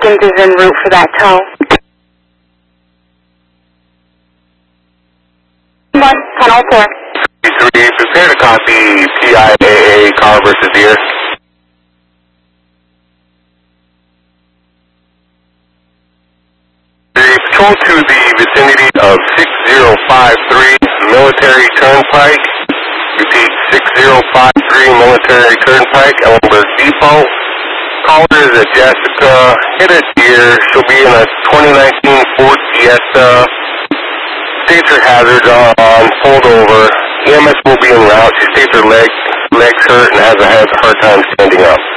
Hopkins is en route for that tow. 104. 3, prepare to copy TIAA car versus deer. Patrol to the vicinity of 6053 Military Turnpike. Repeat, 6053 Military Turnpike, Ellenberg Depot. Caller is a Jessica, hit a deer. She'll be in a 2019 Ford Fiesta. States her hazards on, pulled over. EMS will be en route. She states her legs hurt and has a hard time standing up.